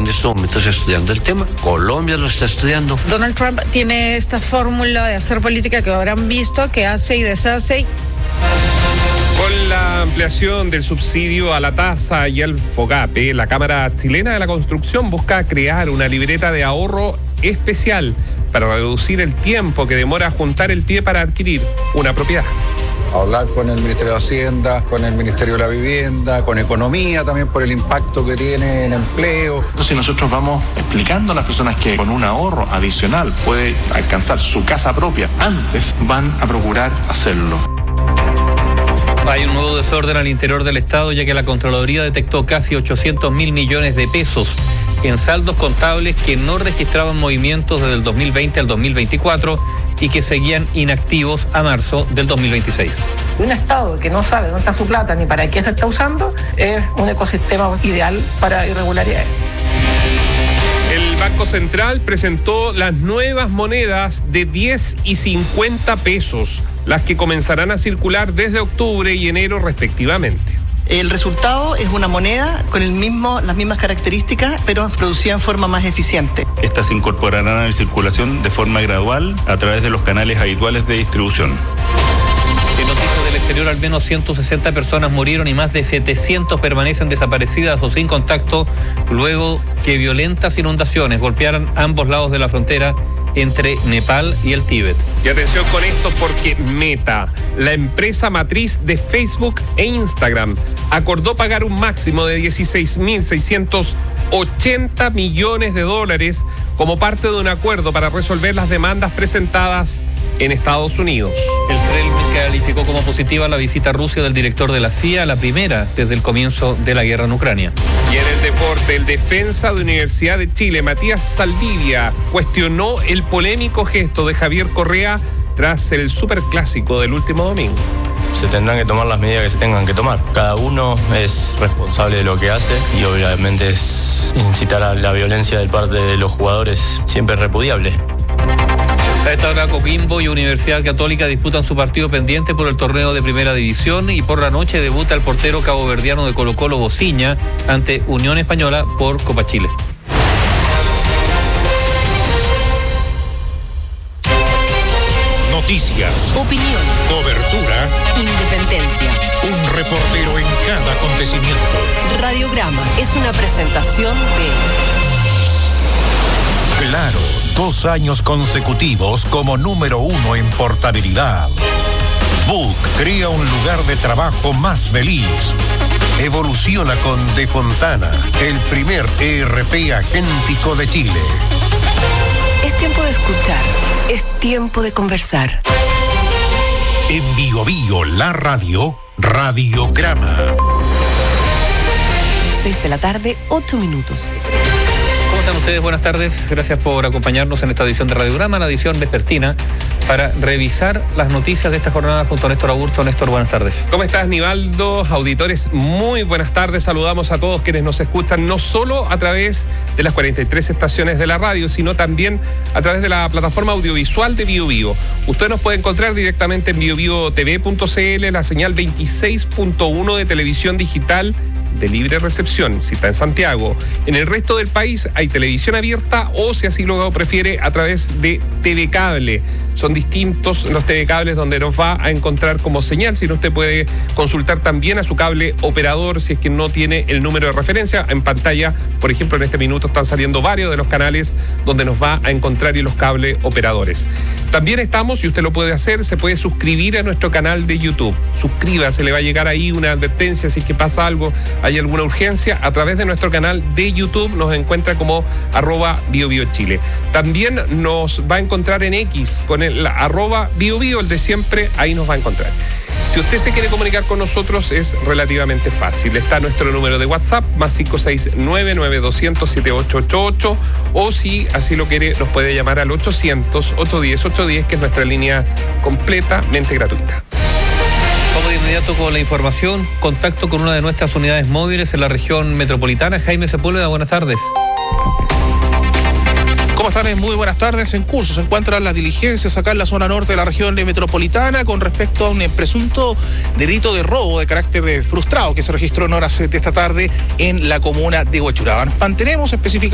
en estos momentos estudiando el tema. Colombia lo está estudiando. Donald Trump tiene esta fórmula de hacer política que habrán visto, que hace y deshace. Con la ampliación del subsidio a la tasa y al FOGAPE, la Cámara Chilena de la Construcción busca crear una libreta de ahorro especial para reducir el tiempo que demora juntar el pie para adquirir una propiedad. Hablar con el Ministerio de Hacienda, con el Ministerio de la Vivienda, con Economía también por el impacto que tiene en empleo. Entonces nosotros vamos explicando a las personas que con un ahorro adicional puede alcanzar su casa propia, antes van a procurar hacerlo. Hay un nuevo desorden al interior del Estado, ya que la Contraloría detectó casi 800.000 millones de pesos en saldos contables que no registraban movimientos desde el 2020 al 2024 y que seguían inactivos a marzo del 2026. Un Estado que no sabe dónde está su plata ni para qué se está usando es un ecosistema ideal para irregularidades. El Banco Central presentó las nuevas monedas de 10 y 50 pesos, las que comenzarán a circular desde octubre y enero respectivamente. El resultado es una moneda con las mismas características, pero producida en forma más eficiente. Estas se incorporarán a la circulación de forma gradual a través de los canales habituales de distribución. En noticias del exterior, al menos 160 personas murieron y más de 700 permanecen desaparecidas o sin contacto luego que violentas inundaciones golpearan ambos lados de la frontera entre Nepal y el Tíbet. Y atención con esto porque Meta, la empresa matriz de Facebook e Instagram, acordó pagar un máximo de $16.680 millones como parte de un acuerdo para resolver las demandas presentadas en Estados Unidos. El Kremlin calificó como positiva la visita a Rusia del director de la CIA, la primera desde el comienzo de la guerra en Ucrania. Y en el deporte, el defensa de Universidad de Chile, Matías Saldivia, cuestionó el polémico gesto de Javier Correa tras el superclásico del último domingo. Se tendrán que tomar las medidas que se tengan que tomar. Cada uno es responsable de lo que hace y obviamente es incitar a la violencia de parte de los jugadores siempre repudiable. A esta hora, Coquimbo y Universidad Católica disputan su partido pendiente por el torneo de Primera División y por la noche debuta el portero caboverdiano de Colo-Colo, Bociña, ante Unión Española por Copa Chile. Noticias, opinión, cobertura, independencia. Un reportero en cada acontecimiento. Radiograma es una presentación de Claro, 2 años consecutivos como número 1 en portabilidad. Book crea un lugar de trabajo más feliz. Evoluciona con De Fontana, el primer ERP agéntico de Chile. Es tiempo de escuchar, es tiempo de conversar. En Bio Bio, la radio, Radiograma. 6 de la tarde, 8 minutos. ¿Cómo están ustedes? Buenas tardes. Gracias por acompañarnos en esta edición de Radiograma, la edición vespertina, para revisar las noticias de esta jornada junto a Néstor Augusto. Néstor, buenas tardes. ¿Cómo estás, Nivaldo? Auditores, muy buenas tardes. Saludamos a todos quienes nos escuchan, no solo a través de las 43 estaciones de la radio, sino también a través de la plataforma audiovisual de Bio Bio. Usted nos puede encontrar directamente en biobiotv.cl, la señal 26.1 de televisión digital de libre recepción, si está en Santiago. En el resto del país hay televisión abierta o, si así lo prefiere, a través de TV Cable. Son distintos los TV Cables donde nos va a encontrar como señal, si no usted puede consultar también a su cable operador si es que no tiene el número de referencia. En pantalla, por ejemplo, en este minuto están saliendo varios de los canales donde nos va a encontrar y los cable operadores. También estamos, y usted lo puede hacer, se puede suscribir a nuestro canal de YouTube. Suscríbase, le va a llegar ahí una advertencia si es que pasa algo, hay alguna urgencia. A través de nuestro canal de YouTube nos encuentra como @BioBioChile. También nos va a encontrar en X con el @BioBio, el de siempre, ahí nos va a encontrar. Si usted se quiere comunicar con nosotros es relativamente fácil. Está nuestro número de WhatsApp, más 569-9200-7888, o si así lo quiere, nos puede llamar al 800-810-810, que es nuestra línea completamente gratuita. Vamos de inmediato con la información. Contacto con una de nuestras unidades móviles en la región metropolitana. Jaime Sepúlveda, buenas tardes. ¿Cómo están? Muy buenas tardes. En curso se encuentran las diligencias acá en la zona norte de la región metropolitana con respecto a un presunto delito de robo de carácter frustrado que se registró en horas de esta tarde en la comuna de Huechuraba. Nos mantenemos específicamente